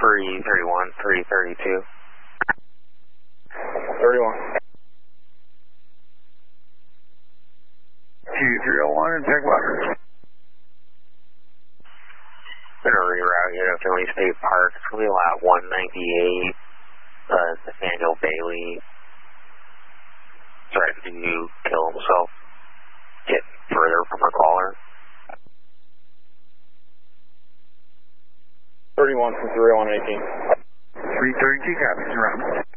331, 332. 31. 2301 and Jaguar. Going to reroute you to Philly State Park. It's going to be lot 198, Nathaniel Bailey threatened to kill himself. Get further from the caller. 31 from 30118. 332 copies, around.